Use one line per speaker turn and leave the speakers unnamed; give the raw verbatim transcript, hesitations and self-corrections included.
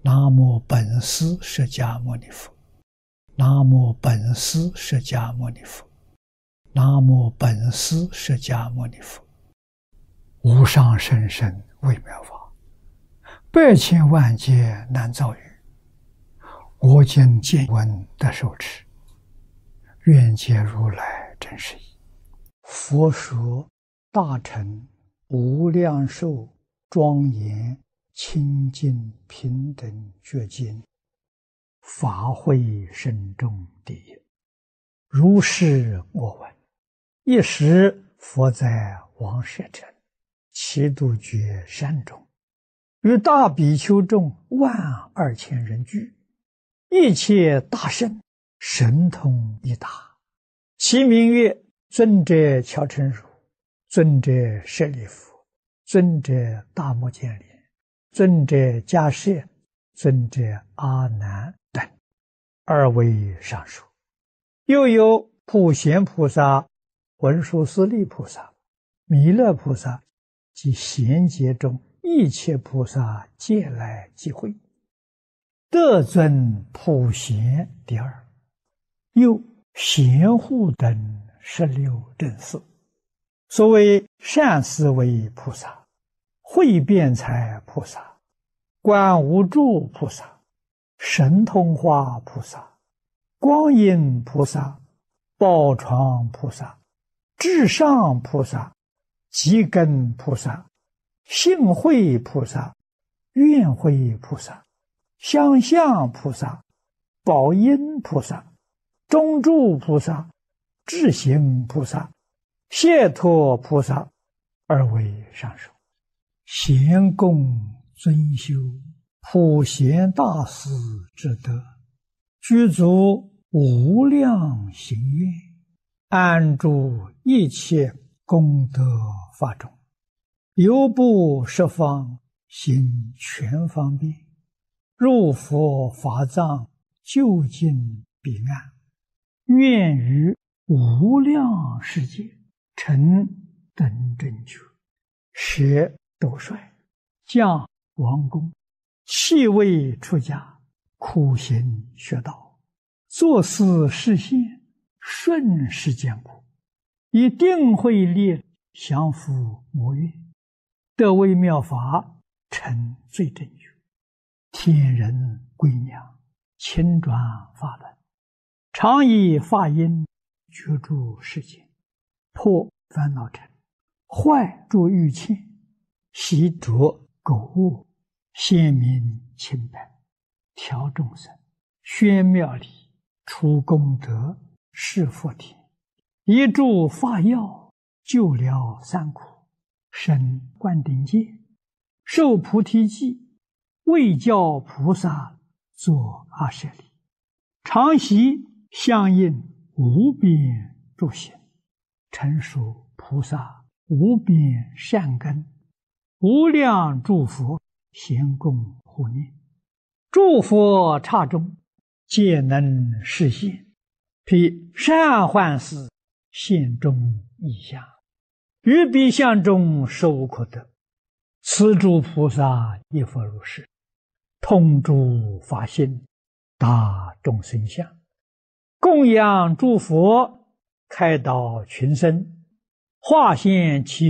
南无本师释迦牟尼佛，南无本师释迦牟尼佛，南无本师释迦牟尼佛。无上甚深微妙法，百千万劫难遭遇。我今见闻得受持，愿解如来真实义。佛说大乘无量寿庄严清净平等觉经，法会深重第一。如是我闻，一时佛在王舍城祇度觉山中，与大比丘众万二千人聚，一切大圣神通一达，其名曰尊者乔陈如、尊者舍利弗、尊者大目犍连、尊者迦叶、尊者阿难等，二位上首。又有普贤菩萨、文殊师利菩萨、弥勒菩萨及贤劫中一切菩萨皆来集会，得尊普贤第二。又贤护等十六正士，所谓善思维菩萨、慧辩才菩萨、观无住菩萨、神通化菩萨、光阴菩萨、宝床菩萨、至上菩萨、积根菩萨、性慧菩萨、愿慧菩萨、相向菩萨、宝音菩萨、中住菩萨、智行菩萨、解脱菩萨，二位上首。贤供尊修普贤大士之德，具足无量行愿，安住一切功德法中，犹不十方行全方便，入佛法藏究竟彼岸，愿于无量世界成等正觉，舍斗率，降王宫，弃位出家，苦行学道，作思实现，顺世间苦，以定慧力降伏魔怨，得微妙法，成最正觉，天人归娘，亲转法轮，常以法音觉住世间，破烦恼尘，坏诸欲欠，习着垢恶，显明清白，调众生，宣妙理，除功德，示福田，一助法药，救了三苦，生灌顶戒，受菩提记，为教菩萨作阿舍利，常习相应无边诸行，成熟菩萨无边善根，无量诸佛咸供护念，诸佛刹中皆能实现，披善幻事现中异相，于彼相中受可得。此诸菩萨亦复如是，通诸法性，达众生相，供养诸佛，开导群生，化现其